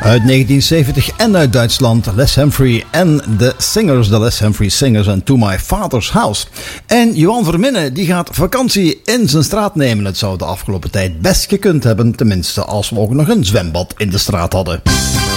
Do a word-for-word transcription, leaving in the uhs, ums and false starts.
Uit negentien zeventig en uit Duitsland, Les Humphrey en de Singers, de Les Humphrey Singers en To My Father's House. En Johan Verminnen die gaat vakantie in zijn straat nemen. Het zou de afgelopen tijd best gekund hebben, tenminste als we ook nog een zwembad in de straat hadden.